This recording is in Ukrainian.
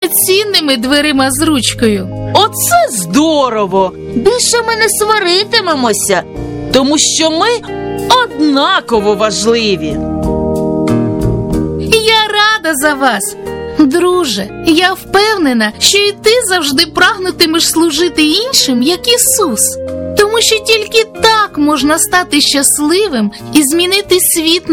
повноцінними дверима з ручкою. Оце здорово! Більше ми не сваритимемося. Тому що ми однаково важливі. Я рада за вас. Друже, я впевнена, що і ти завжди прагнутимеш служити іншим, як Ісус. Тому що тільки так можна стати щасливим і змінити світ